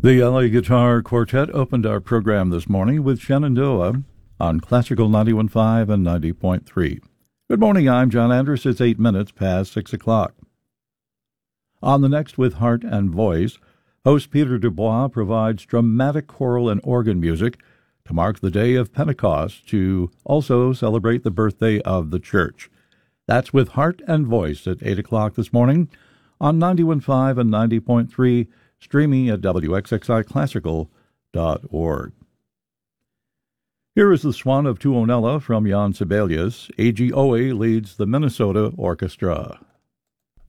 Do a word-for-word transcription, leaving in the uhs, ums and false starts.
The L A Guitar Quartet opened our program this morning with Shenandoah on Classical ninety-one point five and ninety point three. Good morning, I'm John Andrus. It's eight minutes past six o'clock. On the next with Heart and Voice, host Peter Dubois provides dramatic choral and organ music to mark the day of Pentecost, to also celebrate the birthday of the church. That's with Heart and Voice at eight o'clock this morning on ninety-one point five and ninety point three, streaming at W X X I classical dot org. Here is the Swan of Tuonela from Jan Sibelius. A G Owe leads the Minnesota Orchestra.